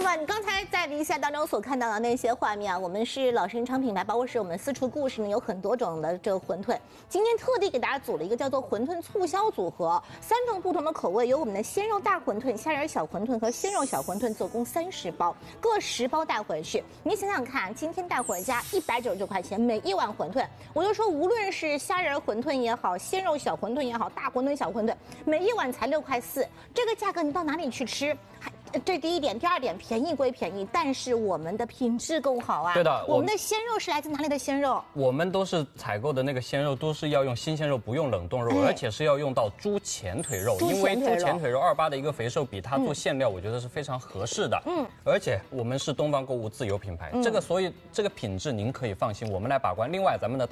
么你刚才在离线当中所看到的那些画面啊，我们是老生常品牌，包括是我们私厨故事呢，有很多种的这个馄饨。今天特地给大家组了一个叫做馄饨促销组合，3种不同的口味，有我们的鲜肉大馄饨、虾仁小馄饨和鲜肉小馄饨，总共30包，各10包带回去。你想想看，今天带回家199块钱，每一碗馄饨，我就说无论是虾仁馄饨也好，鲜肉小馄饨也好，大馄饨小馄饨，每一碗才6块4，这个价格你到哪里去吃？这第一点，第二点，便宜归便宜，但是我们的品质更好啊。 对的， 我们的鲜肉是来自哪里的鲜肉？ 我们都是采购的那个鲜肉，都是要用新鲜肉，不用冷冻肉，而且是要用到猪前腿肉，因为猪前腿肉28的一个肥瘦比它做馅料，我觉得是非常合适的。而且我们是东方购物自有品牌，所以这个品质您可以放心，我们来把关。另外，咱们的